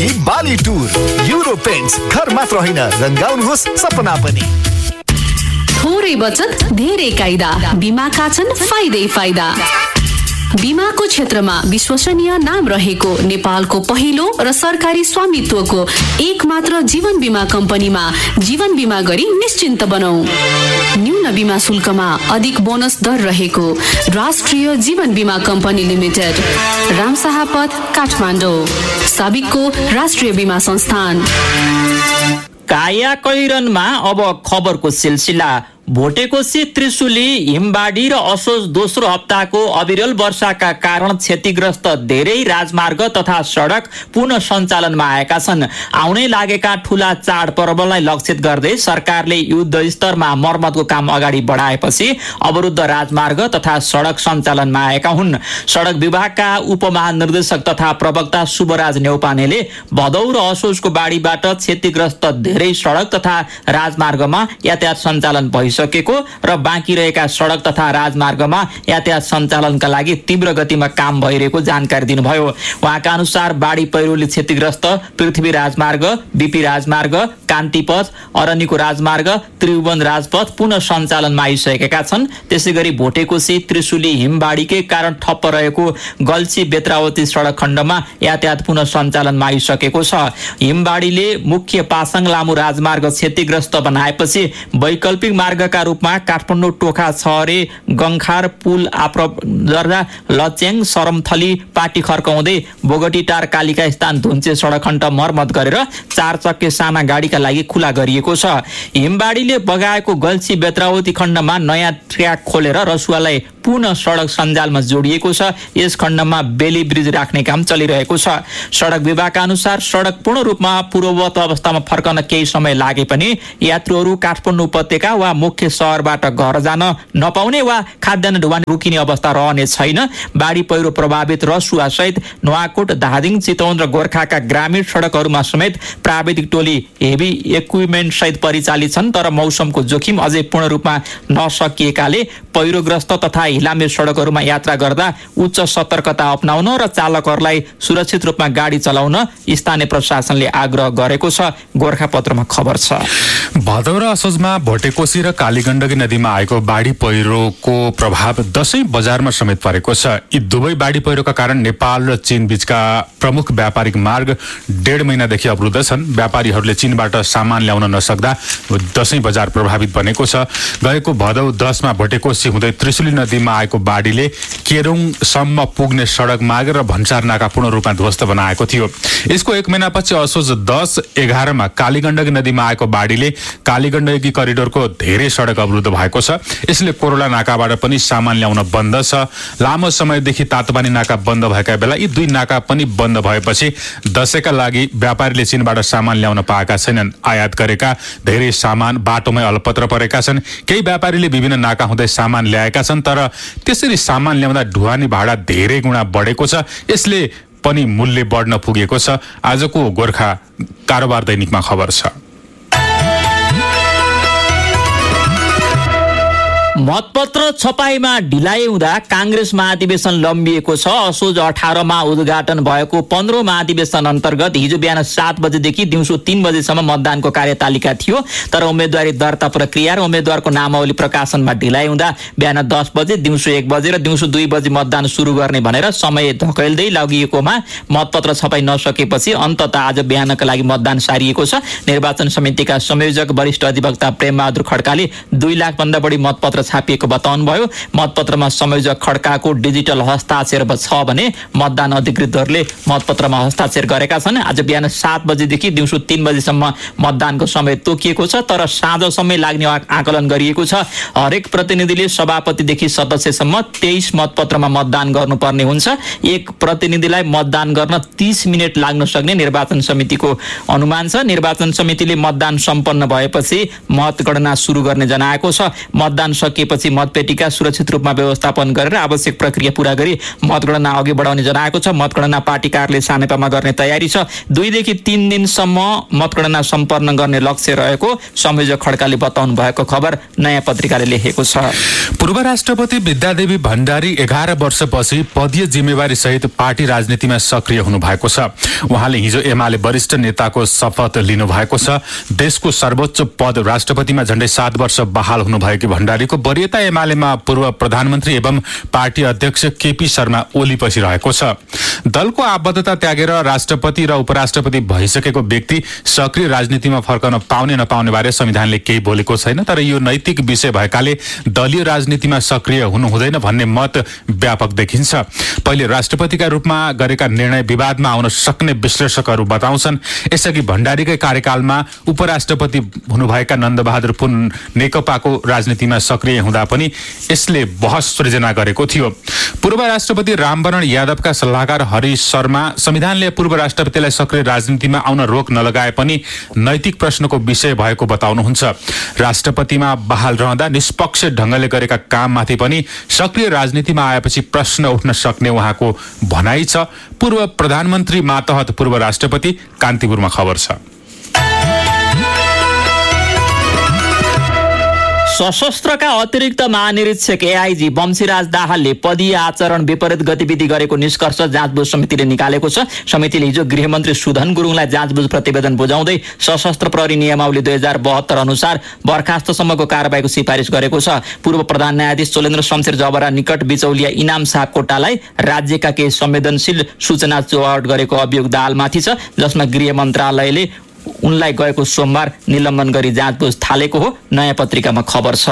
अनि बाली tour. Euro paints, घर मात्र होइन रंगाउनुहोस् सपना पनि। थोरै बचत धेरै कायदा, बीमाका छन् फाइदै फाइदा। बीमाको क्षेत्रमा विश्वसनीय नाम रहेको नेपालको पहिलो र सरकारी स्वामित्वको एक मात्र जीवन बीमा कम्पनीमा जीवन बीमा गरी निश्चिन्त बनौं। न्यून बीमा शुल्कमा अधिक बोनस दर रहेको राष्ट्रिय जीवन बीमा कम्पनी लिमिटेड, रामशाहपथ, काठमाडौँ। साबिकको राष्ट्रिय बीमा संस्थान। काया कैरनमा अब खबरको सिलसिला। भोटेकोशी, त्रिशुली, हिमबाडी र असोज दोस्रो हप्ताको अविरल वर्षाका कारण क्षतिग्रस्त धेरै राजमार्ग तथा सडक पुनः सञ्चालनमा आएका छन्। आउनै लागेका ठूला चाडपर्वलाई लक्षित गर्दै सरकारले युद्ध स्तरमा मर्मतको काम अगाडि बढाएपछि अवरुद्ध राजमार्ग तथा सडक सञ्चालनमा आएका हुन्। सडक विभागका उपमहानिर्देशक तथा प्रवक्ता शुभराज न्यौपानेले भदौ र असोजको बाढीबाट क्षतिग्रस्त धेरै सडक तथा राजमार्गमा यातायात सञ्चालन सकेको र बाँकी रहेका सडक तथा राजमार्गमा यातायात सञ्चालनका लागि तीव्र गतिमा काम भइरहेको जानकारी दिनुभयो। उहाँका अनुसार बाढी पहिरोले क्षतिग्रस्त पृथ्वी राजमार्ग, बीपी राजमार्ग, कान्तिपथ, अरण्यको राजमार्ग, त्रिभुवन राजपथ पुनः सञ्चालनमा आइसकेका छन्। त्यसैगरी भोटेकोशी, त्रिशुली, हिमबाडीकै कारण ठप्प रहेको गल्छी बेत्रावती सडक खण्डमा यातायात पुनः सञ्चालनमा आइसकेको छ। हिमबाडीले मुख्य पासाङ लामो राजमार्ग क्षतिग्रस्त बनाएपछि वैकल्पिक मार्ग का रूपमा काठमाडौँ टोखा छहरे गङखार पुल आप्रदर्जा लच्याङ सरमथली पाटी खर्काउँदै बोगटीटार कालिका स्थान धुन्चे सडक खण्ड मर्मत गरेर 4 चक्के साना गाडीका लागि खुला गरिएको छ। हिमबाडीले बगाएको गल्छी बेत्रावती खण्डमा नयाँ ट्र्याक खोलेर रसुवालाई पुनः सडक सञ्जालमा जोडिएको छ। यस खण्डमा बेली ब्रिज राख्ने काम चलिरहेको छ। सडक विभागका अनुसार सडक पूर्ण रूपमा पूर्ववत अवस्थामा फर्कन केही समय लागे पनि यात्रुहरू काठमाडौँ उपत्यका वा मुख्य शहरबाट घर जान नपाउने वा खाद्यान्न ढुवानी रोकिने अवस्था रहने छैन। बाढी पहिरो प्रभावित रसुवा सहित नुवाकोट, धादिङ, चितवन र गोर्खाका ग्रामीण सडकहरूमा समेत प्राविधिक टोली हेभी इक्विपमेन्ट सहित परिचालित छन्। तर मौसमको जोखिम अझै पूर्ण रूपमा नसकिएकाले पहिरोग्रस्त तथा हिलामे सडकहरूमा यात्रा गर्दा उच्च सतर्कता अपनाउन र चालकहरूलाई सुरक्षित रूपमा गाडी चलाउन स्थानीय प्रशासनले आग्रह गरेको छ। गोर्खापत्रमा खबर छ। भदौ र असोजमा भोटेकोशी र कालीगण्डकी नदीमा आएको बाढी पहिरोको प्रभाव दशैं बजारमा समेत परेको छ। यी दुवै बाढी पहिरोका कारण नेपाल र चीन बीचका प्रमुख व्यापारिक मार्ग 1.5 महिनादेखि अवरुद्ध छन्। व्यापारीहरूले चीनबाट सामान ल्याउन नसक्दा दशैं बजार प्रभावित बनेको छ। गएको भदौ 10 मा भोटेकोशी हुँदै त्रिशुली नदीमा आएको बाढीले केरुङसम्म पुग्ने सडक मार्ग र भन्सार नाका पूर्ण रूपमा ध्वस्त बनाएको थियो। यसको 1 महिनापछि असोज 10-11 मा कालीगण्डकी नदीमा आएको बाढीले कालीगण्डकी करिडोरको धेरै सडक अवरुद्ध भएको छ। यसले कोरोला नाकाबाट पनि सामान ल्याउन बन्द छ। लामो समयदेखि तातोपानी नाका बन्द भएका बेला यी दुई नाका पनि बन्द भएपछि दशैंका लागि व्यापारीले चीनबाट सामान ल्याउन पाएका छैनन्। आयात गरेका धेरै सामान बाटोमै अलपत्र परेका छन्। केही व्यापारीले विभिन्न नाका हुँदै सामान ल्याएका छन्, तर त्यसरी सामान ल्याउँदा ढुवानी भाडा धेरै गुणा बढेको छ। यसले पनि मूल्य बढ्न पुगेको छ। आजको गोर्खा कारोबार दैनिकमा खबर छ। मतपत्र छपाईमा ढिलाइ हुँदा कांग्रेस महाधिवेशन लम्बिएको छ। असोज 18 मा उद्घाटन भएको 15औं महाधिवेशन अन्तर्गत हिजो बिहान 7 बजेदेखि दिउँसो 3 बजेसम्म मतदानको कार्यतालिका थियो। तर उम्मेदवारी दर्ता प्रक्रिया र उम्मेदवारको नामावली प्रकाशनमा ढिलाइ हुँदा बिहान 10 बजे, दिउँसो 1 बजे र दिउँसो 2 बजे मतदान सुरु गर्ने भनेर समय धकेल्दै लगिएकोमा मतपत्र छपाई नसकेपछि अन्ततः आज बिहानका लागि मतदान सारिएको छ। निर्वाचन समितिका संयोजक वरिष्ठ अधिवक्ता प्रेमबहादुर खड्काले 2 लाख भन्दा बढी मतपत्र छापिएको बताउनुभयो। मतपत्रमा संयोजक खड्काको डिजिटल हस्ताक्षर छ भने मतदान अधिकृतहरूले मतपत्रमा हस्ताक्षर गरेका छन्। आज बिहान 7 बजेदेखि दिउँसो 3 बजेसम्म मतदानको समय तोकिएको छ, तर साँझ समय लाग्ने आकलन गरिएको छ। हरेक प्रतिनिधिले सभापतिदेखि सदस्यसम्म 23 मतपत्रमा मतदान गर्नुपर्ने हुन्छ। एक प्रतिनिधिलाई मतदान गर्न 30 मिनेट लाग्न सक्ने निर्वाचन समितिको अनुमान छ। निर्वाचन समितिले मतदान सम्पन्न भएपछि मतगणना सुरु गर्ने जनाएको छ। मतदान सकिएपछि मतपेटिका सुरक्षित रूपमा व्यवस्थापन गरेर आवश्यक प्रक्रिया पूरा गरी मतगणना अघि बढाउने जनाएको छ। मतगणना पार्टी कार्यालय सानेपामा गर्ने तयारी छ। 2 देखि 3 दिनसम्म मतगणना सम्पन्न गर्ने लक्ष्य रहेको संयोजक खड्काले बताउनु भएको खबर नयाँ पत्रिकाले लेखेको छ। पूर्व राष्ट्रपति विद्यादेवी भण्डारी 11 वर्षपछि पदीय जिम्मेवारी सहित पार्टी राजनीतिमा सक्रिय हुनु भएको छ। उहाँले हिजो एमाले वरिष्ठ नेताको शपथ लिनु भएको छ। देशको सर्वोच्च पद राष्ट्रपतिमा झण्डै 7 वर्ष बहाल हुनुभएकी भण्डारीको वरियता एमालेमा पूर्व प्रधानमन्त्री एवं पार्टी अध्यक्ष केपी शर्मा ओलीपछि रहेको छ। दलको आबद्धता त्यागेर राष्ट्रपति र उपराष्ट्रपति भइसकेको व्यक्ति सक्रिय राजनीतिमा फर्कन पाउने नपाउने बारे संविधानले केही बोलेको छैन, तर यो नैतिक विषय भएकाले दलीय राजनीतिमा सक्रिय हुनु हुँदैन भन्ने मत व्यापक देखिन्छ। पहिले राष्ट्रपतिका रूपमा गरेका निर्णय विवादमा आउन सक्ने विश्लेषकहरू बताउँछन्। यसअघि भण्डारीकै कार्यकालमा उपराष्ट्रपति हुनुभएका नन्दबहादुर पुन नेकपाको राजनीतिमा सक्रिय हुँदा पनि यसले बहस सृजना गरेको थियो। पूर्व राष्ट्रपति रामवरण यादवका सल्लाहकार हरि शर्मा संविधानले पूर्व राष्ट्रपतिलाई सक्रिय राजनीतिमा आउन रोक नलगाए पनि नैतिक प्रश्नको विषय भएको बताउनुहुन्छ। राष्ट्रपतिमा बहाल रहँदा निष्पक्ष ढंगले गरेका काममाथि पनि सक्रिय राजनीतिमा आएपछि प्रश्न उठ्न सक्ने उहाँको भनाइ छ। पूर्व प्रधानमन्त्री मातहत पूर्व राष्ट्रपति कान्तिपुरमा खबर छ। सशस्त्रका अतिरिक्त महानिरीक्षक एआइजी वंशीराज दाहालले पदीय आचरण विपरीत गतिविधि गरेको निष्कर्ष जाँचबुझ समितिले निकालेको छ। समितिले हिजो गृहमन्त्री सुधन गुरुङलाई जाँचबुझ प्रतिवेदन बुझाउँदै सशस्त्र प्रहरी नियमावली 2072 अनुसार बर्खास्तसम्मको कारबाहीको सिफारिस गरेको छ। पूर्व प्रधान न्यायाधीश चोलेन्द्र शमशेर जबरा निकट बिचौलिया इनाम सापकोटालाई राज्यका केही संवेदनशील सूचना चौहाट गरेको अभियोग दाहालमाथि छ, जसमा गृह मन्त्रालयले उनलाई गएको सोमबार निलम्बन गरी जाँचबुझ थालेको हो। नयाँ पत्रिकामा खबर छ।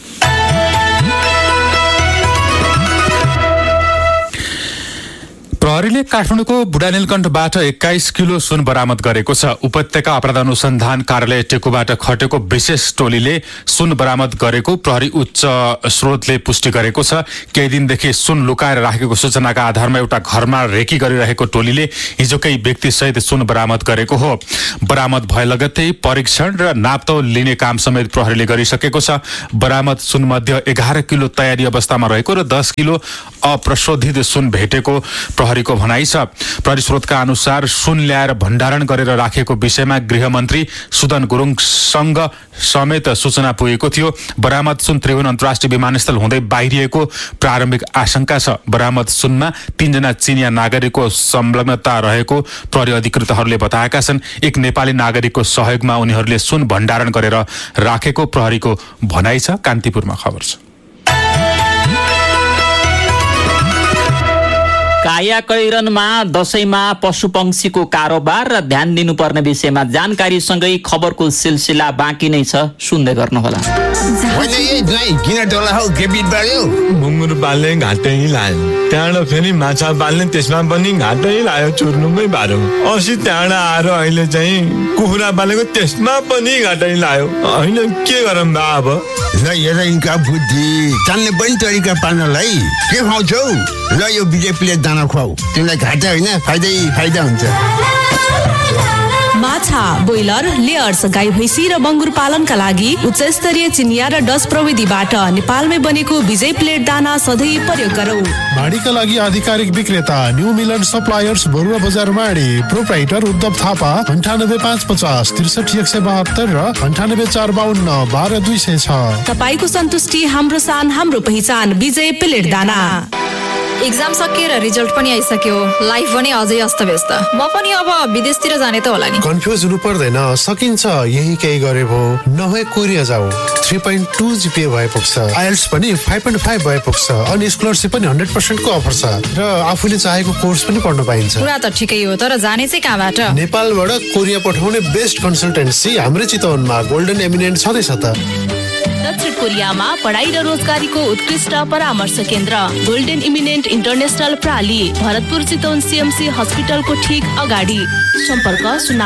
प्रहरीले काठमाडौँको बुढानीलकण्ठबाट 21 किलो सुन बरामद गरेको छ। उपत्यका अपराध अनुसन्धान कार्यालय टेकुबाट खटेको विशेष टोलीले सुन बरामद गरेको प्रहरी उच्च स्रोतले पुष्टि गरेको छ। केही दिनदेखि सुन लुकाएर राखेको सूचनाका आधारमा एउटा घरमा रेकी गरिरहेको टोलीले हिजो केही व्यक्तिसहित सुन बरामद गरेको हो। बरामद भए लगत्तै परीक्षण र नापतौल लिने काम समेत प्रहरीले गरिसकेको छ। बरामद सुनमध्ये 11 किलो तयारी अवस्थामा रहेको र 10 किलो अप्रशोधित सुन भेटेको प्रहरीको भनाइ छ। प्रहरी स्रोतका अनुसार सुन ल्याएर भण्डारण गरेर राखेको विषयमा गृहमन्त्री सुधन गुरुङसँग समेत सूचना पुगेको थियो। बरामद सुन त्रिभुवन अन्तर्राष्ट्रिय विमानस्थल हुँदै बाहिरिएको प्रारम्भिक आशंका छ। बरामद सुनमा 3 जना चिनिया नागरिकको संलग्नता रहेको प्रहरी अधिकृतहरूले बताएका छन्। एक नेपाली नागरिकको सहयोगमा उनीहरूले सुन भण्डारण गरेर राखेको प्रहरीको भनाइ छ। कान्तिपुरमा खबर छ। कायाकैरनमा दशैंमा पशुपक्षीको कारोबार र ध्यान दिनुपर्ने विषयमा जानकारीसँगै खबरको सिलसिला बाँकी नै छ, सुन्दै गर्नुहोला। मुङ्गुर पाल्ने घाटै लायो, त्यहाँबाट फेरि माछा पाल्ने त्यसमा पनि घाटै लायो, चुर्नुमै बाह्रो। अस्ति त्यहाँबाट आएर अहिले चाहिँ कुखुरा पालेको त्यसमा पनि घाटै लायो। होइन के गरौँ बा अब? ल हेर यिनका बुद्धि, जान्ने पनि तरिका पार्नलाई के खुवाउँछौ? ल यो बिजेपीले दाना खुवाऊ, तिमीलाई घाटा होइन फाइदै फाइदा हुन्छ। माछा, ब्रोइलर, लेयर्स, गाई भैँसी र बङ्गुर पालनका लागि उच्च स्तरीय चिनिया र डच प्रविधिबाट नेपालमै बनेको विजय प्लेट दाना सधैँ प्रयोग गरौँ। माडीका लागि आधिकारिक विक्रेता न्यू मिलन सप्लायर्स, बरुवा बजार माडी। प्रोप्राइटर उद्धव थापा 9855 63172 र 9845 12200 छ। तपाईको सन्तुष्टि हाम्रो सान, हाम्रो पहिचान। विजय प्लेट दाना। एक्जाम सकिएर रिजल्ट पनि आइसक्यो, लाइफ पनि अझै अस्तव्यस्त। म पनि अब विदेशतिर जाने त होला नि। कन्फ्युज हुनु पर्दैन, सकिन्छ। यही केही गरे भो, नभए कोरिया जाऊ। 3.2 GPA भए पुग्छ। आइएल्ट्स पनि 5.5 भए पुग्छ। अनि स्कलरसिप पनि 100% को अफर छ र आफूले चाहेको कोर्स पनि पढ्न पाइन्छ। कुरा त ठिकै हो, तर जाने चाहिँ कहाँबाट? नेपालबाट कोरिया पठाउने बेस्ट कन्सल्टेन्सी हाम्रै चितवनमा गोल्डन एमिनेन्ट छँदैछ त। दक्षिण कोरियामा पढाइ र रोजगारीको उत्कृष्ट परामर्श केन्द्र golden eminent international प्राली, Bharatpur Chitwan CMC हस्पिटलको ठीक अगाडि। सम्पर्क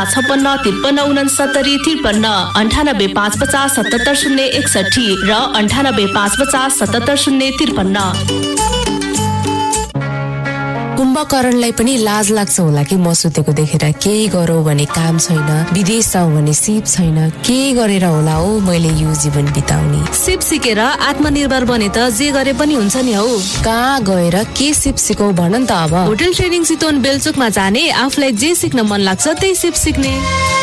056 53 69 53 98 550 77 061 र 98 550 77 053। कुम्भकर्णलाई पनि लाज लाग्छ होला कि म सुतेको देखेर। केही गरौँ भने काम छैन, विदेश जाउँ भने सिप छैन, के गरेर होला हो मैले यो जीवन बिताउने। सिप सिकेर आत्मनिर्भर बने त जे गरे पनि हुन्छ नि हौ। कहाँ गएर के सिप सिकौ भन नि त अब। होटल ट्रेनिङ चितवन बेलचोकमा जाने, आफूलाई जे सिक्न मन लाग्छ त्यही सिप सिक्ने।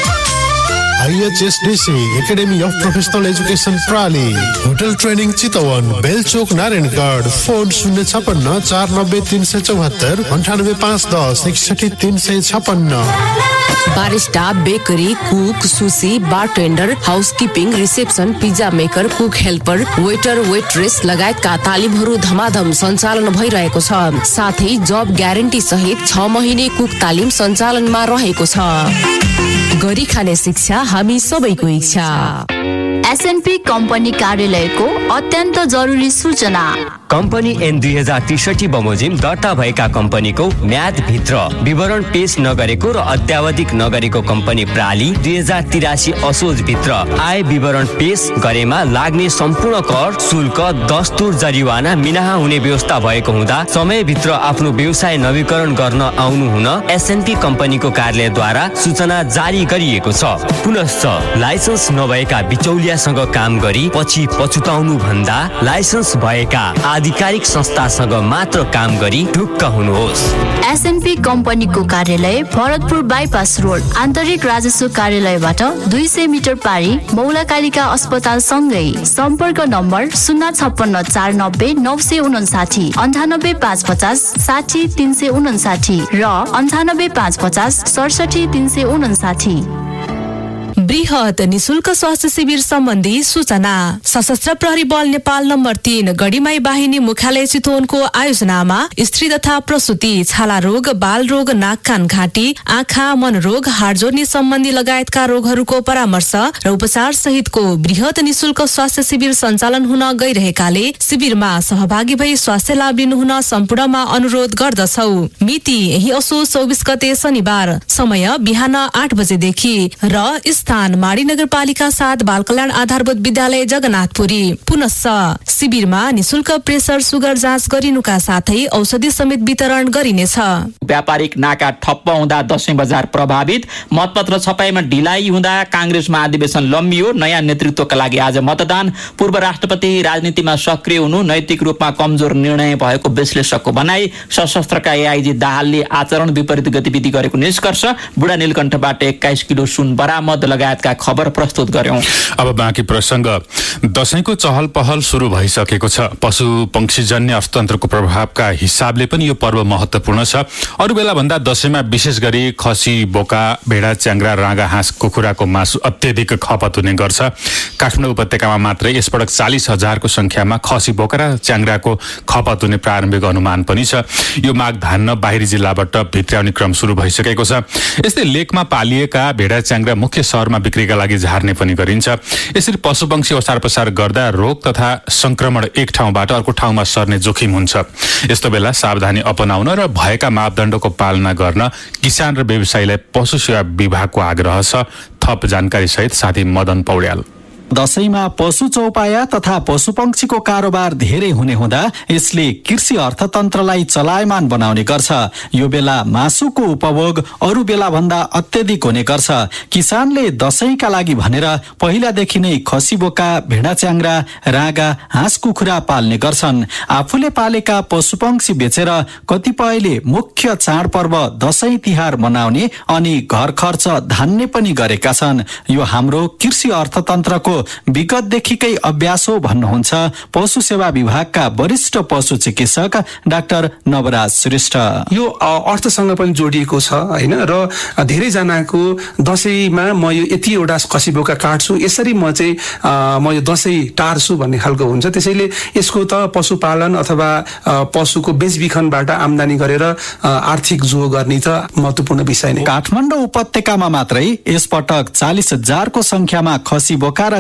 IHSDC academy of professional education प्राली, hotel training Chitwan, बेलचोक, Narayangarh. Phone 056 490 374 98 510 61 356। Barista, bakery, cook, sushi, bartender, housekeeping, reception, pizza maker, cook helper, waiter, waitress लगायतका तालिमहरू धमाधम सञ्चालन भइरहेको छ। साथै जब ग्यारेन्टी सहित 6 महिने कुक तालिम सञ्चालनमा रहेको छ। गरी खाने शिक्षा हामी सबैको इच्छा। एसएनपी कम्पनी कार्यालयको अत्यन्त जरुरी सूचना। कम्पनी N 2063 बमोजिम दर्ता भएका कम्पनीको म्याद भित्र विवरण पेश नगरेको र अद्यावधिक नगरेको कम्पनी प्राली 2083 असोज भित्र आय विवरण पेश गरेमा लाग्ने सम्पूर्ण कर, शुल्क, दस्तुर, जरिवाना मिनाहा हुने व्यवस्था भएको हुँदा समयभित्र आफ्नो व्यवसाय नवीकरण गर्न आउनु हुन एसएनपी कम्पनीको कार्यालयद्वारा सूचना जारी गरिएको छ। पुनश्च लाइसेन्स नभएका बिचौलियासँग काम गरी पछि पछुताउनु भन्दा लाइसेन्स भएका आधिकारिक संस्थासँग मात्र काम गरी ढुक्क हुनुहोस्। एसएनपी कम्पनीको कार्यालय भरतपुर बाइपास रोड, आन्तरिक राजस्व कार्यालयबाट 200 मिटर पारी, मौलाकालिका अस्पताल सँगै। सम्पर्क नम्बर 056 490 959 98 550 60 359 र 98 550 67 359। बृहत निशुल्क स्वास्थ्य शिविर सम्बन्धी सूचना। सशस्त्र प्रहरी बल नेपाल नम्बर 3 गढीमाई बाहिनी मुख्यालय चितवनको आयोजनामा स्त्री तथा प्रसुति, छाला रोग, बाल रोग, नाक कान घाँटी, आँखा मनोरोग, हाड जोड्ने सम्बन्धी लगायतका रोगहरूको परामर्श र उपचार सहितको बृहत निशुल्क स्वास्थ्य शिविर सञ्चालन हुन गइरहेकाले शिविरमा सहभागी भई स्वास्थ्य लाभ लिनुहुन सम्पूर्णमा अनुरोध गर्दछौ। मिति यही असोज 24 गते शनिबार, समय बिहान 8 बजेदेखि र स्थान माडी नगरपालिका 7 बाल कल्याण आधारभूत विद्यालय जगन्नाथपुरी। पुनश्च शिविरमा निशुल्क प्रेसर सुगर जाँच गरिनुका साथै औषधि समेत वितरण गरिनेछ। व्यापारिक नाका ठप्प हुँदा दशैं बजार प्रभावित, मतपत्र छपाईमा ढिलाइ हुँदा कांग्रेस महाधिवेशन लम्बियो। नयाँ नेतृत्वका लागि आज मतदान। पूर्व राष्ट्रपति राजनीतिमा सक्रिय हुनु नैतिक रूपमा कमजोर निर्णय भएको विश्लेषकको भनाई। सशस्त्रका एआइजी दाहालले आचरण विपरीत गतिविधि गरेको निष्कर्ष। बुढा नीलकण्ठबाट 21 किलो सुन बरामद लगायतका खबर प्रस्तुत गर्यौं। अब बाँकी प्रसंग। दशैंको चहल पहल शुरू भइसकेको छ। पशु पंक्षीजन्य अर्थतन्त्रको प्रभावका हिसाबले पनि यो पर्व महत्वपूर्ण छ। अरू बेला भन्दा दशैंमा विशेष गरी खसी, बोका, भेडा, च्याङ्ग्रा, राँगा, हाँस, कुखुराको मासु अत्यधिक खपत हुने गर्छ। काठमाडौँ उपत्यकामा मात्रै यसपटक 40,000 को संख्यामा खसी, बोका र च्याङ्ग्राको खपत हुने प्रारम्भिक अनुमान पनि छ। यो माग धान्न बाहिरी जिल्लाबाट भित्र्याउने क्रम शुरू भइसकेको छ। यस्तै लेकमा पालिएका भेडा, च्याङ्ग्रा मुख्य शहरमा बिक्रीका लागि झार्ने पनि गरिन्छ। यसरी पशुपक्षी ओसार पसार गर्दा रोग तथा संक्रमण एक ठाउँबाट अर्को ठाउँमा सर्ने जोखिम हुन्छ। यस्तो बेला सावधानी अपनाउन र भएका मापदण्डको पालना गर्न किसान र व्यवसायीलाई पशु सेवा विभागको आग्रह छ। थप जानकारी सहित साथी मदन पौड्याल। दशैंमा पशु चौपाया तथा पशुपक्षीको कारोबार धेरै हुने हुँदा यसले कृषि अर्थतन्त्रलाई चलायमान बनाउने गर्छ। यो बेला मासुको उपभोग अरू बेला भन्दा अत्यधिक हुने गर्छ। किसानले दशैंका लागि भनेर पहिलादेखि नै खसी, बोका, भेडा, च्याङ्ग्रा, राँगा, हाँस, कुखुरा पाल्ने गर्छन्। आफूले पालेका पशुपक्षी बेचेर कतिपयले मुख्य चाडपर्व दशैं तिहार मनाउने अनि घर खर्च धान्ने पनि गरेका छन्। यो हाम्रो कृषि अर्थतन्त्रको विगतदेखिकै अभ्यास हो भन्नुहुन्छ पशु सेवा विभागका वरिष्ठ पशु चिकित्सक डाक्टर नवराज श्रेष्ठ। यो अर्थसँग पनि जोडिएको छ हैन, र धेरैजनाको दशैंमा म यो यतिवटा खसी, बोका काट्छु, यसरी म यो दशैं टार्छु भन्ने खालको हुन्छ। त्यसैले यसको त पशुपालन अथवा पशुको बेचबिखनबाट आम्दानी गरेर आर्थिक जो गर्ने त महत्त्वपूर्ण विषय नै। काठमाडौँ उपत्यकामा मात्रै यसपटक 40,000 को संख्यामा खसी, बोका र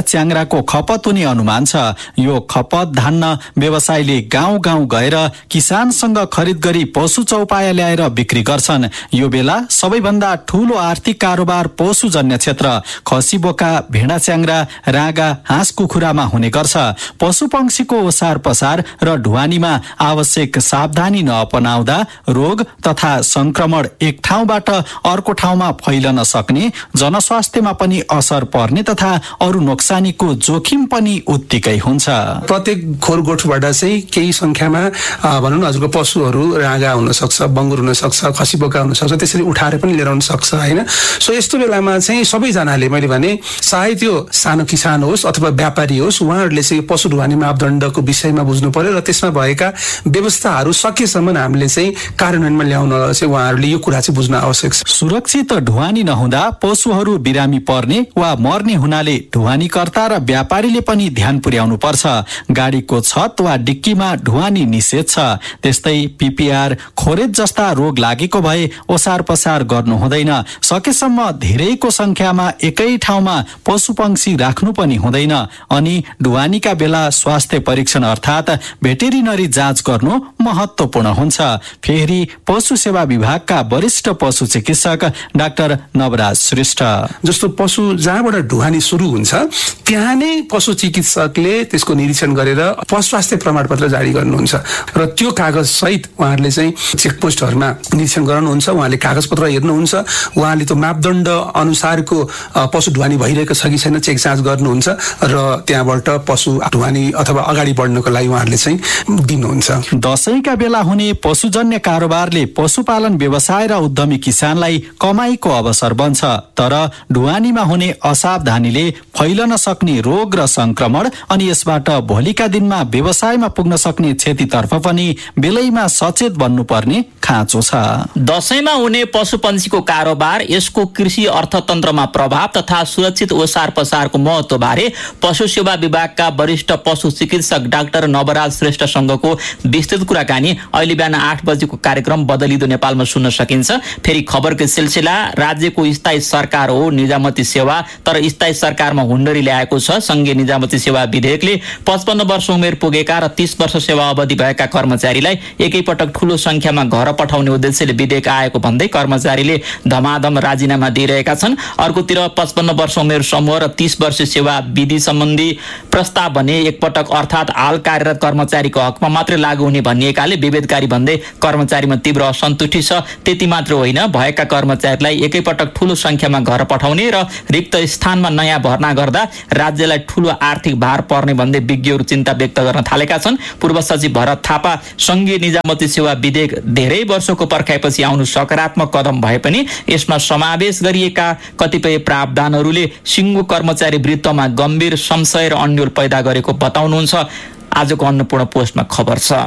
च्याङ्राको खपत हुने अनुमान छ। यो खपत धान्न व्यवसायीले गाउँ गाउँ गएर किसानसँग खरिद गरी पशु चौपाया ल्याएर बिक्री गर्छन्। यो बेला सबैभन्दा ठूलो आर्थिक कारोबार पशुजन्य क्षेत्र खसी बोका, भेडा च्याङ्रा, रागा, हाँस कुखुरामा हुने गर्छ। पशु पंक्षीको ओसार पसार र ढुवानीमा आवश्यक सावधानी नअपनाउँदा रोग तथा संक्रमण एक ठाउँबाट अर्को ठाउँमा फैलन सक्ने, जनस्वास्थ्यमा पनि असर पर्ने तथा अरू नोक्सानीको जोखिम पनि उत्तिकै हुन्छ। प्रत्येक खोरगोठबाट चाहिँ केही संख्यामा भनौँ न हजुरको पशुहरू रागा हुन सक्छ, बङ्गुर हुन सक्छ, खसी बोका हुन सक्छ, त्यसरी उठाएर पनि लिएर आउन सक्छ हैन। सो यस्तो बेलामा चाहिँ सबैजनाले मैले भने चाहे त्यो सानो किसान होस् अथवा व्यापारी होस्, उहाँहरूले चाहिँ पशु ढुवानी मापदण्डको विषयमा बुझ्नु पर्यो र त्यसमा भएका व्यवस्थाहरू सकेसम्म हामीले चाहिँ कार्यान्वयनमा ल्याउन चाहिँ उहाँहरूले यो कुरा चाहिँ बुझ्न आवश्यक छ। सुरक्षित ढुवानी नहुँदा पशुहरू बिरामी पर्ने वा मर्ने हुनाले ढुवानीकर्ता र व्यापारीले पनि ध्यान पुर्याउनु पर्छ। गाडीको छत वा डिक्कीमा ढुवानी निषेध छ। त्यस्तै पिपिआर, खोरेज जस्ता रोग लागेको भए ओसार पसार गर्नु हुँदैन। सकेसम्म धेरैको संख्यामा एकै ठाउँमा पशु पंक्षी राख्नु पनि हुँदैन। अनि ढुवानीका बेला स्वास्थ्य परीक्षण अर्थात् भेटेरिनरी जाँच गर्नु महत्वपूर्ण हुन्छ। फेरि पशु सेवा विभागका वरिष्ठ पशु चिकित्सक डाक्टर नवराज श्रेष्ठ जस्तो पशु जहाँबाट ढुवानी सुरु हुन्छ त्यहाँ नै पशु चिकित्सकले त्यसको निरीक्षण गरेर पशु स्वास्थ्य प्रमाणपत्र जारी गर्नुहुन्छ र त्यो कागज सहित उहाँहरूले चाहिँ चेकपोस्टहरूमा निरीक्षण गराउनुहुन्छ। उहाँले कागजपत्र हेर्नुहुन्छ, उहाँले त्यो मापदण्ड अनुसारको पशु ढुवानी भइरहेको छ कि छैन चेक जाँच गर्नुहुन्छ र त्यहाँबाट पशु ढुवानी अथवा अगाडि बढ्नको लागि उहाँहरूले चाहिँ दिनुहुन्छ। दशैंका बेला हुने पशुजन्य कारोबारले पशुपालन व्यवसाय र उद्यमी किसानलाई कमाईको अवसर बन्छ। तर ढुवानीमा हुने असावधानीले फैलन सक्ने रोग र संक्रमण अनि यसबाट भोलिका दिनमा व्यवसायमा पुग्न सक्ने क्षतितर्फ पनि बेलैमा सचेत बन्नुपर्ने खाँचो छ। दशैंमा हुने पशुपन्छीको कारोबार, यसको कृषि अर्थतन्त्रमा प्रभाव तथा सुरक्षित ओसार पसारको महत्व बारे पशु सेवा विभागका वरिष्ठ पशु चिकित्सक डाक्टर नवराज श्रेष्ठसँगको विस्तृत कुराकानी अहिले बिहान 8 बजेको कार्यक्रम बदलिदो नेपालमा सुन्न सकिन्छ। फेरि खबरको सिलसिला राज्यको स्थायी सरकार हो निजामती सेवा, तर स्थायी सरकारमा हुन्डरी ल्याएको छ। संघीय निजामती सेवा विधेयकले 55 वर्ष उमेर पुगेका र 30 वर्ष सेवा अवधि भएका कर्मचारीलाई एकैपटक ठूलो संख्यामा घर पठाउने उद्देश्यले विधेयक आएको भन्दै कर्मचारीले धमाधम राजीनामा दिइरहेका छन्। अर्कोतिर 55 वर्ष उमेर समूह र 30 वर्ष सेवा विधि सम्बन्धी प्रस्ताव भने एकपटक अर्थात् हाल कार्यरत कर्मचारीको हकमा मात्रै लागू हुने भनिएकाले विभेदकारी भन्दै कर्मचारीमा तीव्र असन्तुष्टि छ। त्यति मात्र होइन, भएका कर्मचारीलाई एकैपटक ठूलो संख्यामा घर पठाउने र रिक्त स्थानमा नयाँ भर्ना गर्दा राज्यलाई ठूलो आर्थिक भार पर्ने भन्दै विज्ञहरू चिन्ता व्यक्त गर्न थालेका छन्। पूर्व सचिव भरत थापा संघीय निजामती सेवा विधेयक धेरै वर्षको पर्खाइपछि आउनु सकारात्मक कदम भए पनि यसमा समावेश गरिएका कतिपय प्रावधानहरूले सिङ्गो कर्मचारी वृत्तमा गम्भीर संशय र अन्यल पैदा गरेको बताउनुहुन्छ। आजको अन्नपूर्ण पोस्टमा खबर छ।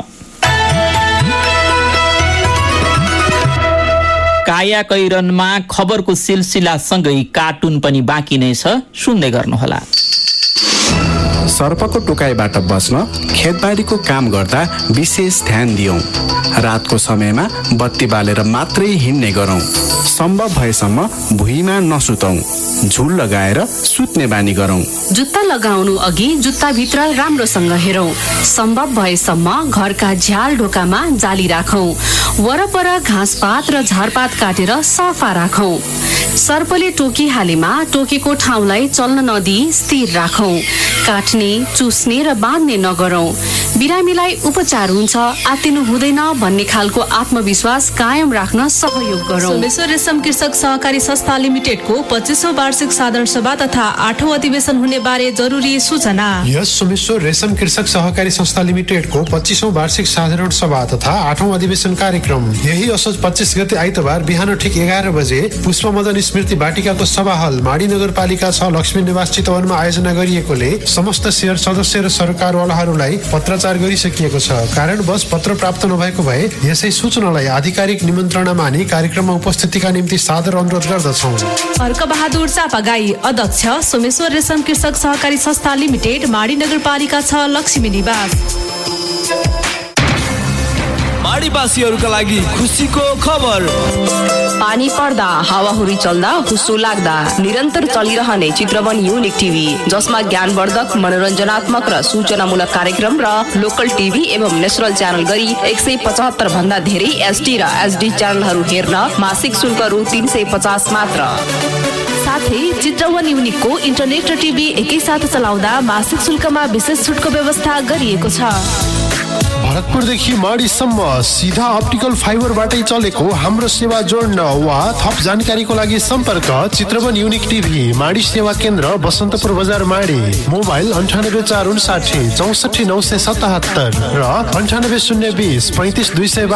काया कैरनमा खबरको सिलसिलासँगै कार्टुन पनि बाँकी नै छ, सुन्दै गर्नुहोला। सर्पको टोकाइबाट बच्न खेतबारीको काम गर्दा विशेष ध्यान दियौं। रातको समयमा बत्ती बालेर मात्रै हिँड्ने गरौं। सम्भव भएसम्म भुइँमा नसुतौं। झुल लगाएर सुत्ने बानी गरौं। जुत्ता लगाउनु अघि जुत्ताभित्र राम्रोसँग हेरौं। सम्भव भएसम्म घरका झ्याल ढोकामा जाली राखौं। वरपर घाँसपात र झारपात काटेर सफा राखौं। सर्पले टोकिहालेमा टोकेको ठाउँलाई चल्न नदिई स्थिर राखौं। काट्ने, चुस्ने र बाँध्ने नगरौं। बिरामीलाई उपचार हुन्छ, आत्तिनु हुँदैन भन्ने खालको आत्मविश्वास कायम राख्न सहयोग गरौं। सोमेश्वर रेशम कृषक सहकारी संस्था लिमिटेडको 25औं वार्षिक साधारण सभा तथा 8औं अधिवेशन हुने बारे जरुरी सूचना। यस सोमेश्वर रेशम कृषक सहकारी संस्था लिमिटेडको 25औं वार्षिक साधारण सभा तथा 8औं अधिवेशन कार्यक्रम यही असोज 25 गते आइतबार बिहान ठिक 11 बजे पुष्पमदन स्मृति वाटिकाको सभा हल माडी नगरपालिका 6 लक्ष्मी निवास चितवनमा आयोजना गरिएकोले समस्त शेयर सदस्य र सरकारवालाहरूलाई पत्राचार गरिसकिएको छ। कारणवश पत्र प्राप्त नभएको भए यसै सूचनालाई आधिकारिक निमन्त्रणा मानि कार्यक्रममा उपस्थितिका निम्ति सादर अनुरोध गर्दछौँ। अर्क बहादुर चापागाई, अध्यक्ष सोमेश्वर रेशम कृषक सहकारी संस्था लिमिटेड, माडी नगरपालिका 6 लक्ष्मी निवास। माडीवासीहरूका लागि खुसीको खबर। पानी पर्दा हावाहुरी चल्दा हुस्सो लाग्दा निरन्तर चलिरहने चित्रवन युनिक टिभी, जसमा ज्ञानवर्धक, मनोरञ्जनात्मक र सूचनामूलक कार्यक्रम र लोकल टिभी एवं नेशनल च्यानल गरी 175 भन्दा धेरै एसडी र एसडी च्यानलहरू हेर्न मासिक शुल्क रु 350 मात्र। साथै चित्रवन युनिकको इन्टरनेट र टिभी एकैसाथ चलाउँदा मासिक शुल्कमा विशेष छुटको व्यवस्था गरिएको छ। भरतपुरदेखि माडीसम्म सिधा अप्टिकल फाइबरबाटै चलेको हाम्रो सेवा जोड्न वा थप जानकारीको लागि सम्पर्क चित्रवन युनिक टिभी, माडी सेवा केन्द्र, बसन्तपुर बजार, माडी। मोबाइल 98 459 64 977 र 98 020 35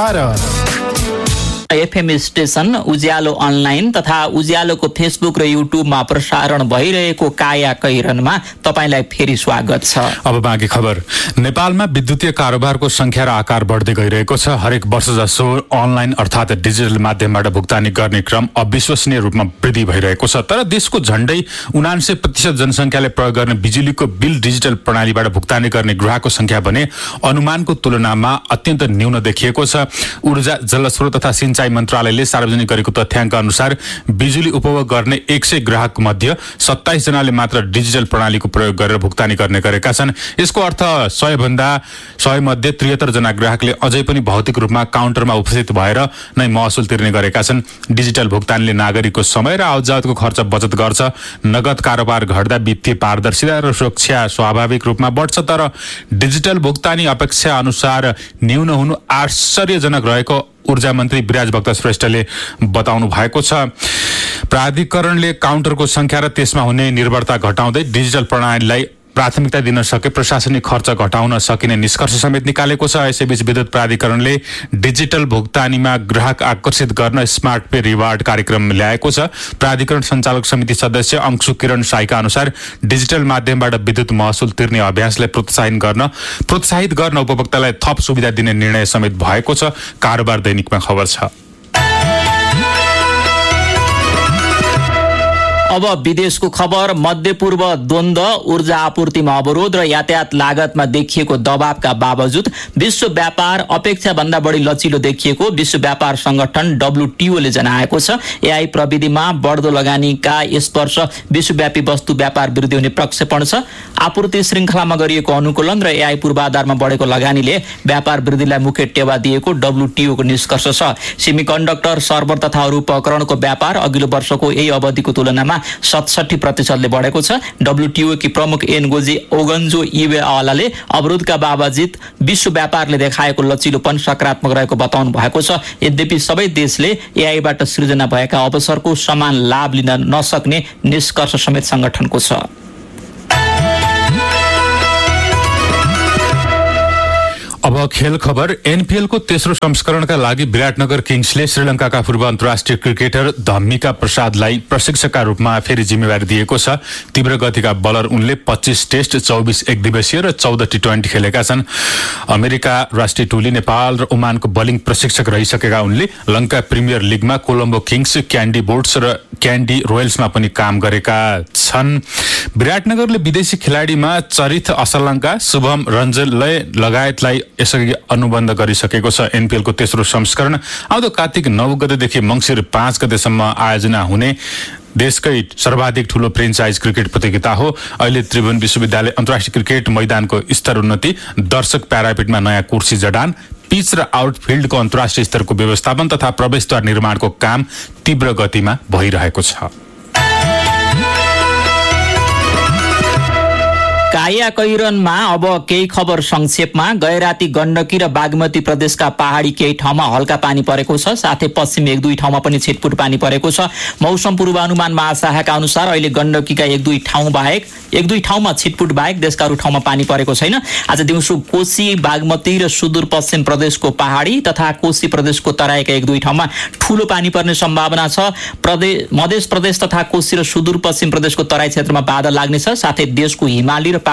212। एफएम स्टेशन, उज्यालो अनलाइन तथा उज्यालोको फेसबुक र युट्युबमा प्रसारण भइरहेको काया कैरनमा तपाईलाई फेरि स्वागत छ। अब बाँकी खबर। नेपालमा विद्युतीय कारोबारको संख्या र आकार बढ्दै गइरहेको छ। हरेक वर्ष जसो अनलाइन अर्थात् डिजिटल माध्यमबाट भुक्तानी गर्ने क्रम अविश्वसनीय रूपमा वृद्धि भइरहेको छ। तर देशको झण्डै 79% जनसङ्ख्याले प्रयोग गर्ने बिजुलीको बिल डिजिटल प्रणालीबाट भुक्तानी गर्ने ग्राहकको संख्या भने अनुमानको तुलनामा अत्यन्त न्यून देखिएको छ। ऊर्जा, जलस्रोत तथा सिंचाई मन्त्रालयले सार्वजनिक गरेको तथ्याङ्क अनुसार बिजुली उपभोग गर्ने 100 ग्राहक मध्ये 27 जनाले मात्र डिजिटल प्रणालीको प्रयोग गरेर भुक्तानी गर्ने गरेका छन्। यसको अर्थ 100 मध्ये 73 जना ग्राहकले अझै पनि भौतिक रूपमा काउन्टरमा उपस्थित भएर नै महसुल तिर्ने गरेका छन्। डिजिटल भुक्तानीले नागरिकको समय र आवतजावतको खर्च बचत गर्छ। नगद कारोबार घट्दा वित्तीय पारदर्शिता र सुरक्षा स्वाभाविक रूपमा बढ्छ। तर डिजिटल भुक्तानी अपेक्षा अनुसार न्यून हुनु आश्चर्यजनक रहेको ऊर्जा मन्त्री विराजभक्त श्रेष्ठले बताउनु भएको छ। प्राधिकरणले काउन्टरको संख्या र त्यसमा हुने निर्भरता घटाउँदै डिजिटल प्रणालीलाई प्राथमिकता दिन सके प्रशासनिक खर्च घटाउन सकिने निष्कर्ष समेत निकालेको छ। यसैबीच विद्युत प्राधिकरणले डिजिटल भुक्तानीमा ग्राहक आकर्षित गर्न स्मार्ट पे रिवार्ड कार्यक्रम ल्याएको छ। प्राधिकरण सञ्चालक समिति सदस्य अंशु किरण साईका अनुसार डिजिटल माध्यमबाट विद्युत महसुल तिर्ने अभ्यासलाई प्रोत्साहित गर्न उपभोक्तालाई थप सुविधा दिने निर्णय समेत भएको छ। कारोबार दैनिकमा खबर छ। अब विदेशको खबर। मध्यपूर्व द्वन्द, ऊर्जा आपूर्तिमा अवरोध र यातायात लागतमा देखिएको दबावका बावजुद विश्व व्यापार अपेक्षा भन्दा बढी लचिलो देखिएको विश्व व्यापार संगठन WTO-ले जनाएको छ। एआई प्रविधिमा बढ्दो लगानीका यस वर्ष विश्वव्यापी वस्तु व्यापार वृद्धि हुने प्रक्षेपण छ। आपूर्ति श्रृङ्खलामा गरिएको अनुकूलन र एआई पूर्वाधारमा बढेको लगानीले व्यापार वृद्धिलाई मुख्य टेवा दिएको WTO-को निष्कर्ष छ। सेमिकन्डक्टर, सर्भर तथा अरू उपकरणको व्यापार अघिल्लो वर्षको यही अवधिको तुलनामा 67% बढेको छ। WTO की प्रमुख एनगोजी ओगन्जो इवेआलाले अवरोधका बावजुद विश्व व्यापारले देखाएको लचिलोपन सकारात्मक रहेको बताउनु भएको छ। यद्यपि सबै देशले एआईबाट सृजना भएका अवसरको समान लाभ लिन नसक्ने निष्कर्ष समेत संगठनको छ। अब खेल खबर। एनपीएलको तेस्रो संस्करणका लागि विराटनगर किङ्सले श्रीलङ्काका पूर्व अन्तर्राष्ट्रिय क्रिकेटर धम्मिका प्रसादलाई प्रशिक्षकका रूपमा फेरि जिम्मेवारी दिएको छ। तीव्र गतिका बलर उनले 25 टेस्ट, 24 एकदिवसीय र 14 टी20 खेलेका छन्। अमेरिका राष्ट्रिय टोली, नेपाल र ओमानको बलिङ प्रशिक्षक रहिसकेका उनले Lanka premier लिगमा Colombo Kings, candy boards र क्यान्डी रोयल्समा पनि काम गरेका छन्। विराटनगरले विदेशी खेलाडीमा चरित असलङ्का, शुभम रञ्जनले लगायतलाई यसअघि अनुबन्ध गरिसकेको छ। एनपीएलको तेस्रो संस्करण आउँदो कार्तिक 9 गतेदेखि मङ्सिर 5 गतेसम्म आयोजना हुने देशकै सर्वाधिक ठूलो फ्रेन्चाइज क्रिकेट प्रतियोगिता हो। अहिले त्रिभुवन विश्वविद्यालय अन्तर्राष्ट्रिय क्रिकेट मैदानको स्तर उन्नति, दर्शक प्यारापिटमा नयाँ कुर्सी जडान, पिच र आउटफिल्डको अन्तर्राष्ट्रिय स्तरको व्यवस्थापन तथा प्रवेशद्वार निर्माणको काम तीव्र गतिमा भइरहेको छ। काया कैरनमा अब केही खबर संक्षेपमा। गैराती गण्डकी र बागमती प्रदेशका पहाडी केही ठाउँमा हल्का पानी परेको छ। साथै पश्चिम 1-2 ठाउँमा पनि छिटपुट पानी परेको छ। मौसम पूर्वानुमान महाशाखाका अनुसार अहिले गण्डकीका 1-2 ठाउँमा छिटपुट बाहेक देशका अरू ठाउँमा पानी परेको छैन। आज दिउँसो कोशी, बागमती र सुदूरपश्चिम प्रदेशको पहाडी तथा कोशी प्रदेशको तराईका 1-2 ठाउँमा ठूलो पानी पर्ने सम्भावना छ। मध्य प्रदेश तथा कोशी र सुदूरपश्चिम प्रदेशको तराई क्षेत्रमा बादल लाग्नेछ। साथै देशको हिमाली र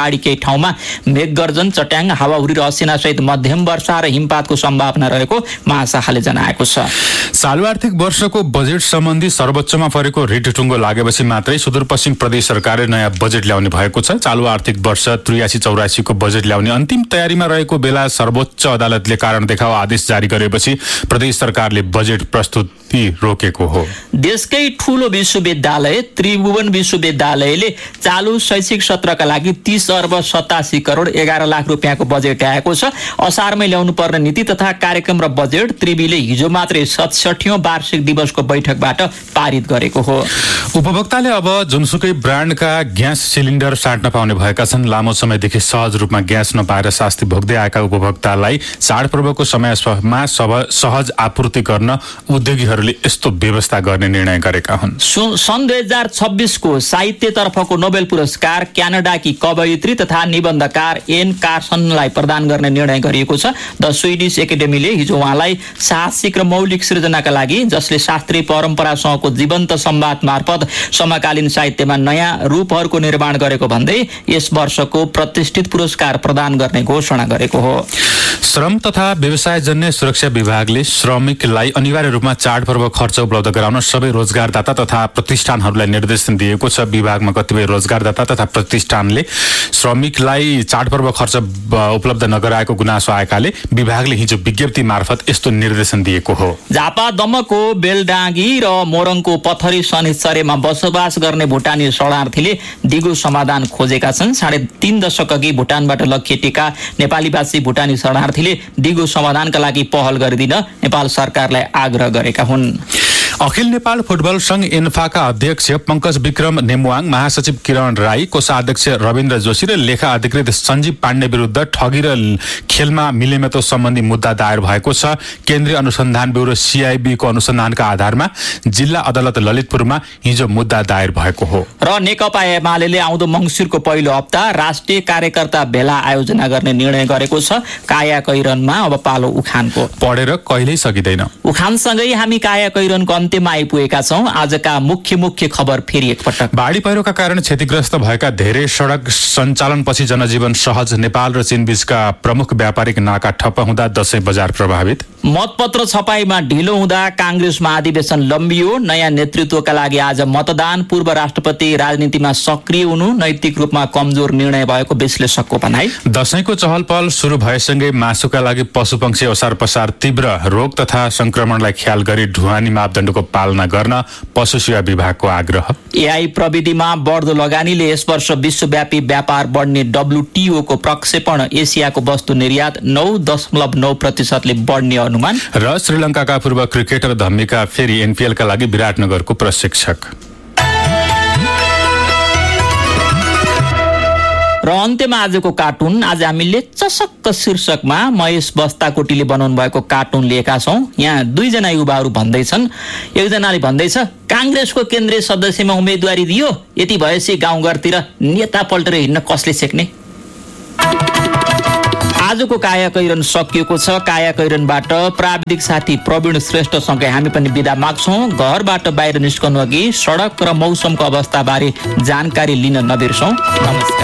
पहाडी केही ठाउँमा मेघगर्जन, चट्याङ, हावाहुरी र असिना सहित मध्यम वर्षा र हिमपातको सम्भावना रहेको महाशाखाले जनाएको छ। चालु आर्थिक वर्षको बजेट सम्बन्धी सर्वोच्चमा परेको रिट टुङ्गो लागेपछि मात्रै सुदूरपश्चिम प्रदेश सरकारले नयाँ बजेट ल्याउने भएको छ। चालु आर्थिक वर्ष 83-84 को बजेट ल्याउने अन्तिम तयारीमा रहेको बेला सर्वोच्च अदालतले कारण देखाओ आदेश जारी गरेपछि प्रदेश सरकारले बजेट प्रस्तुति रोकेको हो। देशकै ठूलो विश्वविद्यालय त्रिभुवन विश्वविद्यालयले चालु शैक्षिक सत्रका लागि 30 अर्ब 87 करोड 11 लाख रुपियाँको बजेट ल्याएको छ। असारमै ल्याउनु पर्ने नीति तथा कार्यक्रम र बजेट त्रिवीले हिजो मात्रै 67औं वार्षिक दिवसको बैठकबाट पारित गरेको हो। उपभोक्ताले अब जुनसुकै ब्रान्डका ग्यास सिलिन्डर साट्न पाउने भएका छन्। लामो समयदेखि सहज रूपमा ग्यास नपाएर शास्ति भोग्दै आएका उपभोक्तालाई चाडपर्वको समयमा सहज आपूर्ति गर्न उद्योगीहरूले यस्तो व्यवस्था गर्ने निर्णय गरेका हुन्। सन् 2026 को साहित्यतर्फको नोबेल पुरस्कार क्यानाडाकी कवयित्री तथा निबन्धकार एन कार्सनलाई प्रदान गर्ने निर्णय गरिएको छ। द स्विडिश एकाडेमीले हिजो उहाँलाई साहसिक र मौलिक सृजनाका लागि, जसले शास्त्रीय परम्परासँगको जीवन्त संवाद मार्फत समकालीन साहित्यमा नयाँ रूपहरूको निर्माण गरेको भन्दै यस वर्षको प्रतिष्ठित पुरस्कार प्रदान गर्ने घोषणा गरेको हो। श्रम तथा व्यवसायजन्य सुरक्षा विभागले श्रमिकलाई अनिवार्य रूपमा चाडपर्व खर्च उपलब्ध गराउन सबै रोजगारदाता तथा प्रतिष्ठानहरूलाई निर्देशन दिएको छ। विभागमा कतिपय रोजगारदाता तथा प्रतिष्ठानले श्रमिकलाई चाडपर्व खर्च उपलब्ध नगराएको गुनासो आएकाले विभागले हिजो विज्ञप्ति मार्फत यस्तो निर्देशन दिएको हो। झापा दमको बेलडाँगी र मोरङको पथरी शनिश्चर्यमा बसोबास गर्ने भुटानी शरणार्थीले दिगो समाधान खोजेका छन्। 3.5 दशक अघि भुटानबाट लखेटेका नेपालीवासी भुटानी शरणार्थीले दिगो समाधानका लागि पहल गरिदिन नेपाल सरकारलाई आग्रह गरेका हुन्। अखिल नेपाल फुटबल संघ इन्फाका अध्यक्ष पंकज विक्रम नेमुवाङ, महासचिव किरण राई, कोषाध्यक्ष रविन्द्र जोशी र लेखा अधिकृत सञ्जीव पाण्डे विरुद्ध ठगी र खेलमा मिलेमतो सम्बन्धी मुद्दा दायर भएको छ। केन्द्रीय अनुसन्धान ब्युरो CIB को अनुसन्धानका आधारमा जिल्ला अदालत ललितपुरमा हिजो मुद्दा दायर भएको हो। र नेकपा एमाले आउँदो मंसिरको पहिलो हप्ता राष्ट्रिय कार्यकर्ता भेला आयोजना गर्ने निर्णय गरेको छ। काया कैरनमा अब पालो उखानको। पढेर कहिल्यै सकिँदैन। उखानसँगै हामी काया कैरनको अन्त्यमा आइपुगेका छौं। आजका मुख्य खबर फेरि एकपटक। बाढी पहिरोका कारण क्षतिग्रस्त भएका धेरै सडक सञ्चालनपछि जनजीवन सहज। नेपाल र चीन बीचका प्रमुख व्यापारिक नाका ठप्प हुँदा दशैं बजार प्रभावित। मतपत्र छपाईमा ढिलो हुँदा कांग्रेस महाधिवेशन लम्बियो। नयाँ नेतृत्वका लागि आज मतदान। पूर्व राष्ट्रपति राजनीतिमा सक्रिय हुनु नैतिक रूपमा कमजोर निर्णय भएको विश्लेषकको भनाइ। दशैंको चहल पहल शुरू भएसँगै मासुका लागि पशुपक्षी ओसार पसार तीव्र। रोग तथा संक्रमणलाई ख्याल गरी ढुवानी मापदण्डको पालना गर्न पशु सेवा विभागको आग्रह। AI प्रविधिमा बढ्दो लगानीले यस वर्ष विश्वव्यापी व्यापार बढ्ने। WTO को प्रक्षेपण। एसियाको वस्तु निर्यात 9.9% बढ्ने अनुमान। र श्रीलंकाका पूर्व क्रिकेटर धम्मिका फेरि NPL का लागि विराटनगरको प्रशिक्षक। र अन्त्यमा आजको कार्टुन। आज हामीले चसक्क शीर्षकमा महेश बस्ताकोटीले बनाउनु भएको कार्टुन लिएका छौं। यहाँ 2 जना युवाहरू भन्दैछन्। एकजनाले भन्दैछ कांग्रेसको केन्द्रीय सदस्यमा उम्मेदवारी दियो, यति भएपछि गाउँघरतिर नेता पल्टेर हिँड्न कसले सेक्ने। आजको काया कैरन सकिएको छ। काया कैरनबाट प्राविधिक साथी प्रवीण श्रेष्ठसँगै हामी पनि बिदा माग्छौं। घरबाट बाहिर निस्कनु अघि सडक र मौसमको अवस्थाबारे जानकारी लिन नबिर्सौं। नमस्कार।